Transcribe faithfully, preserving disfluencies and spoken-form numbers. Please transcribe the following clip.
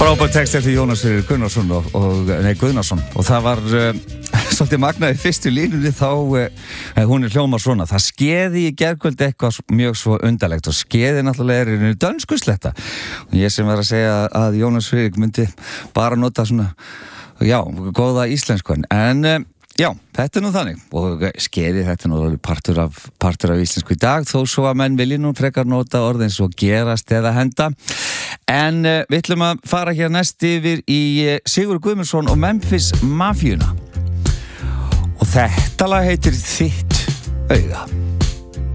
Frábær text eftir Jónas Freyr Gunnarsson og, og, nei, Guðnason og það var uh, svolítið magnaði fyrstu línunni þá uh, hún er hljómar svona: það skeði í gærkvöld eitthvað mjög svo undarlegt og skeði náttúrulega er í dönsku sletta og ég sem var að segja að Jónas Freyr myndi bara nota svona, já, góða íslensku en uh, já, þetta er nú þannig og skeði þetta er nú partur af, partur af íslensku í dag þó svo að menn vilji nú frekar nota orðin svo gerast eða henda en uh, við ætlum að fara hér næst yfir í uh, Sigur Guðmundsson og Memphis Mafíuna og þetta lag heitir Þitt auga.